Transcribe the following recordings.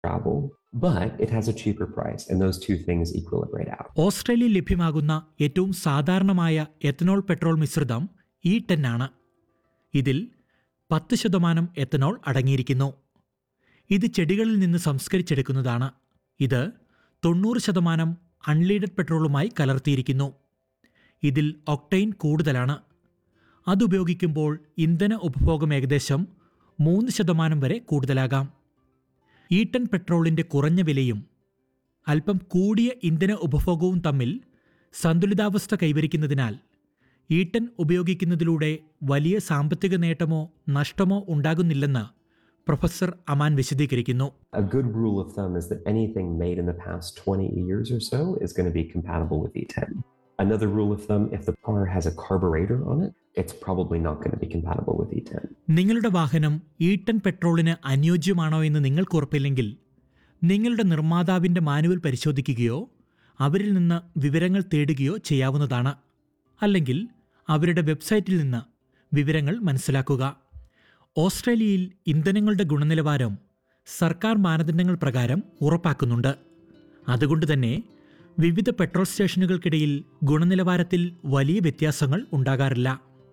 travel, but it has a cheaper price, and those two things equilibrate out. ഓസ്ട്രേലിയയിൽ ലഭ്യമാകുന്ന ഏറ്റവും സാധാരണമായ ethanol petrol മിശ്രിതം E10 ആണ്. ഇതിൽ 10% എത്തനോൾ അടങ്ങിയിരിക്കുന്നു. ഇത് ചെടികളിൽ നിന്ന് സംസ്കരിച്ചെടുക്കുന്നതാണ്. ഇത് 90% അൺലീഡഡ് പെട്രോളുമായി കലർത്തിയിരിക്കുന്നു. ഇതിൽ ഒക്ടെയ്ൻ കൂടുതലാണ്. അതുപയോഗിക്കുമ്പോൾ ഇന്ധന ഉപഭോഗം ഏകദേശം 3% വരെ കൂടുതലാകാം. E10 പെട്രോളിൻ്റെ കുറഞ്ഞ വിലയും അല്പം കൂടിയ ഇന്ധന ഉപഭോഗവും തമ്മിൽ സന്തുലിതാവസ്ഥ കൈവരിക്കുന്നതിനാൽ E10 ഉപയോഗിക്കുന്നതിലൂടെ വലിയ സാമ്പത്തിക നേട്ടമോ നഷ്ടമോ ഉണ്ടാകുന്നില്ലെന്ന് പ്രൊഫസർ അമാൻ വിശദീകരിക്കുന്നു. A good rule of thumb is that anything made in the past 20 years or so is going to be compatible with E10. Another rule of thumb, if the car has a carburetor on it, it's probably not going to be compatible with E10. നിങ്ങളുടെ വാഹനം E10 പെട്രോളിന് അനുയോജ്യമാണോ എന്ന് നിങ്ങൾക്ക് ഉറപ്പില്ലെങ്കിൽ നിങ്ങളുടെ നിർമ്മാതാവിൻ്റെ manual പരിശോധിക്കുകയോ അവരിൽ നിന്ന് വിവരങ്ങൾ തേടുകയോ ചെയ്യാവുന്നതാണ്. അല്ലെങ്കിൽ അവരുടെ വെബ്സൈറ്റിൽ നിന്ന് വിവരങ്ങൾ മനസ്സിലാക്കുക. ഓസ്ട്രേലിയയിൽ ഇന്ധനങ്ങളുടെ ഗുണനിലവാരം സർക്കാർ മാനദണ്ഡങ്ങൾ പ്രകാരം ഉറപ്പാക്കുന്നുണ്ട്. അതുകൊണ്ട് തന്നെ വിവിധ പെട്രോൾ സ്റ്റേഷനുകൾക്കിടയിൽ ഗുണനിലവാരത്തിൽ വലിയ വ്യത്യാസങ്ങൾ ഉണ്ടാകാറില്ല.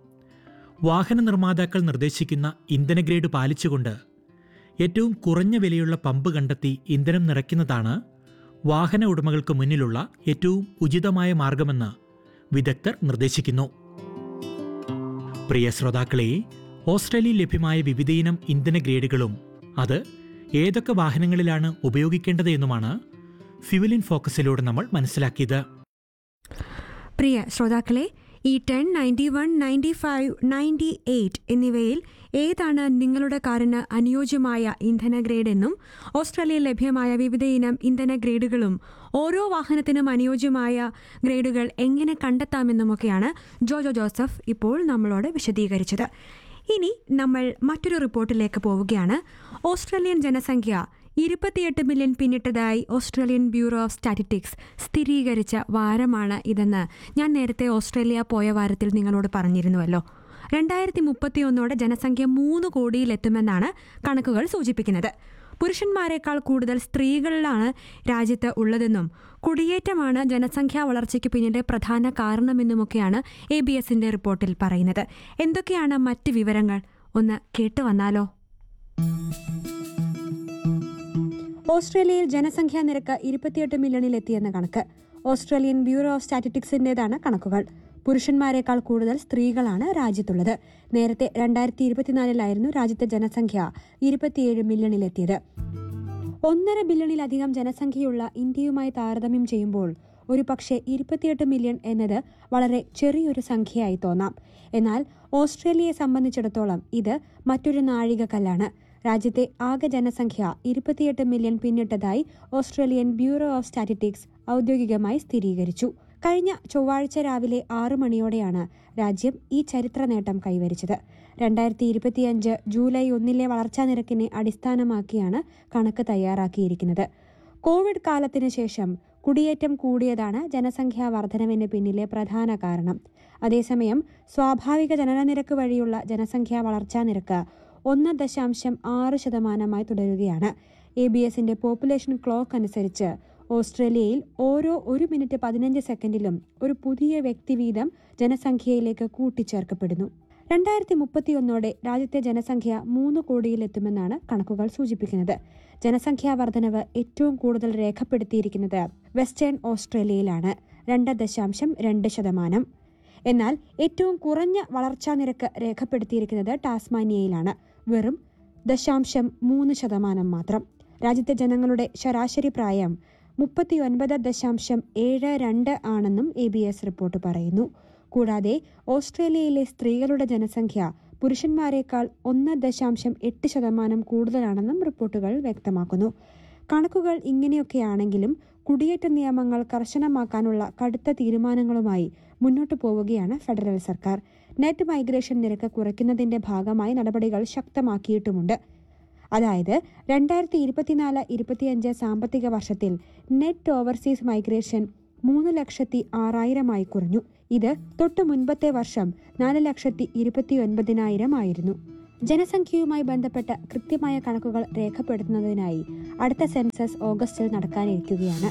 വാഹന നിർമ്മാതാക്കൾ നിർദ്ദേശിക്കുന്ന ഇന്ധന ഗ്രേഡ് പാലിച്ചുകൊണ്ട് ഏറ്റവും കുറഞ്ഞ വിലയുള്ള പമ്പ് കണ്ടെത്തി ഇന്ധനം നിറയ്ക്കുന്നതാണ് വാഹന ഉടമകൾക്ക് മുന്നിലുള്ള ഏറ്റവും ഉചിതമായ മാർഗമെന്ന് വിദഗ്ധർ നിർദ്ദേശിക്കുന്നു. പ്രിയ ശ്രോതാക്കളെ, ഓസ്ട്രേലിയയിൽ ലഭ്യമായ വിവിധയിനം ഇന്ധന ഗ്രേഡുകളും അത് ഏതൊക്കെ വാഹനങ്ങളിലാണ് ഉപയോഗിക്കേണ്ടത് എന്നുമാണ് ഫ്യൂവൽ ഇൻ ഫോക്കസിലൂടെ നമ്മൾ മനസ്സിലാക്കിയത്. പ്രിയ ശ്രോതാക്കളെ, E10, 91, 95, 98 എന്നിവയിൽ ഏതാണ് നിങ്ങളുടെ കാറിന് അനുയോജ്യമായ ഇന്ധന ഗ്രേഡ് എന്നും ഓസ്ട്രേലിയയിൽ ലഭ്യമായ വിവിധയിനം ഇന്ധന ഗ്രേഡുകളും ഓരോ വാഹനത്തിനും അനുയോജ്യമായ ഗ്രേഡുകൾ എങ്ങനെ കണ്ടെത്താമെന്നുമൊക്കെയാണ് ജോജോ ജോസഫ് ഇപ്പോൾ നമ്മളോട് വിശദീകരിച്ചത്. ഇനി നമ്മൾ മറ്റൊരു റിപ്പോർട്ടിലേക്ക് പോവുകയാണ്. ഓസ്ട്രേലിയൻ ജനസംഖ്യ 28 million പിന്നിട്ടതായി Australian bureau of statistics സ്ഥിരീകരിച്ച വാരമാണ് ഇതെന്ന് ഞാൻ നേരത്തെ ഓസ്ട്രേലിയ പോയ വാരത്തിൽ നിങ്ങളോട് പറഞ്ഞിരുന്നുവല്ലോ. 2031 ജനസംഖ്യ 3 കോടിയിലെത്തുമെന്നാണ് കണക്കുകൾ സൂചിപ്പിക്കുന്നത്. പുരുഷന്മാരെക്കാൾ കൂടുതൽ സ്ത്രീകളിലാണ് രാജ്യത്ത് ഉള്ളതെന്നും കുടിയേറ്റമാണ് ജനസംഖ്യാ വളർച്ചയ്ക്ക് പിന്നിലെ പ്രധാന കാരണമെന്നുമൊക്കെയാണ് ABSന്റെ റിപ്പോർട്ടിൽ പറയുന്നത്. എന്തൊക്കെയാണ് മറ്റ് വിവരങ്ങൾ? ഒന്ന് കേട്ടു വന്നാലോ. ഓസ്ട്രേലിയയിൽ ജനസംഖ്യാ നിരക്ക് 28 മില്യണിലെത്തിയെന്ന കണക്ക് ഓസ്ട്രേലിയൻ ബ്യൂറോ ഓഫ് സ്റ്റാറ്റിസ്റ്റിക്സിന്റേതാണ് കണക്കുകൾ. പുരുഷന്മാരെക്കാൾ കൂടുതൽ സ്ത്രീകളാണ് രാജ്യത്തുള്ളത്. നേരത്തെ 2024 രാജ്യത്തെ ജനസംഖ്യ 27 മില്യണിലെത്തിയത്. 1.5 ബില്യണിലധികം ജനസംഖ്യയുള്ള ഇന്ത്യയുമായി താരതമ്യം ചെയ്യുമ്പോൾ ഒരു പക്ഷേ 28 മില്യൺ എന്നത് വളരെ ചെറിയൊരു സംഖ്യയായി തോന്നാം. എന്നാൽ ഓസ്ട്രേലിയയെ സംബന്ധിച്ചിടത്തോളം ഇത് മറ്റൊരു നാഴികക്കല്ലാണ്. രാജ്യത്തെ ആകെ ജനസംഖ്യ 28 million പിന്നിട്ടതായി Australian bureau of statistics ഔദ്യോഗികമായി സ്ഥിരീകരിച്ചു. കഴിഞ്ഞ ചൊവ്വാഴ്ച രാവിലെ 6 മണിയോടെയാണ് രാജ്യം ഈ ചരിത്ര നേട്ടം കൈവരിച്ചത്. 2025 ജൂലൈ 1 വളർച്ചാ നിരക്കിനെ അടിസ്ഥാനമാക്കിയാണ് കണക്ക് തയ്യാറാക്കിയിരിക്കുന്നത്. കോവിഡ് കാലത്തിന് ശേഷം കുടിയേറ്റം കൂടിയതാണ് ജനസംഖ്യാ വർധനവിന് പിന്നിലെ പ്രധാന കാരണം. അതേസമയം സ്വാഭാവിക ജനനനിരക്ക് വഴിയുള്ള ജനസംഖ്യാ വളർച്ചാ നിരക്ക് 1.6% തുടരുകയാണ്. ABSന്റെ പോപ്പുലേഷൻ ക്ലോക്ക് അനുസരിച്ച് ഓസ്ട്രേലിയയിൽ ഓരോ 1 മിനിറ്റ് 15 സെക്കൻഡിലും ഒരു പുതിയ വ്യക്തി വീതം ജനസംഖ്യയിലേക്ക് കൂട്ടിച്ചേർക്കപ്പെടുന്നു. 2031 രാജ്യത്തെ ജനസംഖ്യ 3 കോടിയിലെത്തുമെന്നാണ് കണക്കുകൾ സൂചിപ്പിക്കുന്നത്. ജനസംഖ്യാ വർധനവ് ഏറ്റവും കൂടുതൽ രേഖപ്പെടുത്തിയിരിക്കുന്നത് വെസ്റ്റേൺ ഓസ്ട്രേലിയയിലാണ്, 2.2%. എന്നാൽ ഏറ്റവും കുറഞ്ഞ വളർച്ചാ നിരക്ക് രേഖപ്പെടുത്തിയിരിക്കുന്നത് ടാസ്മാനിയയിലാണ്, വെറും 0.3% മാത്രം. രാജ്യത്തെ ജനങ്ങളുടെ ശരാശരി പ്രായം 39.72 ആണെന്നും ABS റിപ്പോർട്ട് പറയുന്നു. കൂടാതെ ഓസ്ട്രേലിയയിലെ സ്ത്രീകളുടെ ജനസംഖ്യ പുരുഷന്മാരെക്കാൾ 1.8% കൂടുതലാണെന്നും റിപ്പോർട്ടുകൾ വ്യക്തമാക്കുന്നു. കണക്കുകൾ ഇങ്ങനെയൊക്കെയാണെങ്കിലും കുടിയേറ്റ നിയമങ്ങൾ കർശനമാക്കാനുള്ള കടുത്ത തീരുമാനങ്ങളുമായി മുന്നോട്ടു പോവുകയാണ് ഫെഡറൽ സർക്കാർ. നെറ്റ് മൈഗ്രേഷൻ നിരക്ക് കുറയ്ക്കുന്നതിന്റെ ഭാഗമായി നടപടികൾ ശക്തമാക്കിയിട്ടുമുണ്ട്. അതായത് 2024-25 സാമ്പത്തിക വർഷത്തിൽ നെറ്റ് ഓവർസീസ് മൈഗ്രേഷൻ 3,06,000 കുറഞ്ഞു. ഇത് തൊട്ടു മുൻപത്തെ വർഷം 4,29,000 ആയിരുന്നു. ജനസംഖ്യയുമായി ബന്ധപ്പെട്ട കൃത്യമായ കണക്കുകൾ രേഖപ്പെടുത്തുന്നതിനായി അടുത്ത സെൻസസ് ഓഗസ്റ്റിൽ നടക്കാനിരിക്കുകയാണ്.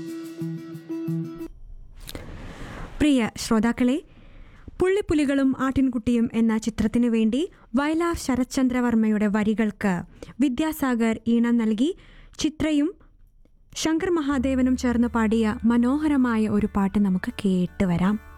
പ്രിയ ശ്രോതാക്കളെ, പുള്ളിപ്പുലികളും ആട്ടിൻകുട്ടിയും എന്ന ചിത്രത്തിനു വേണ്ടി വയലാർ ശരത്ചന്ദ്രവർമ്മയുടെ വരികൾക്ക് വിദ്യാസാഗർ ഈണം നൽകി ചിത്രയും ശങ്കർ മഹാദേവനും ചേർന്ന് പാടിയ മനോഹരമായ ഒരു പാട്ട് നമുക്ക് കേട്ട് വരാം.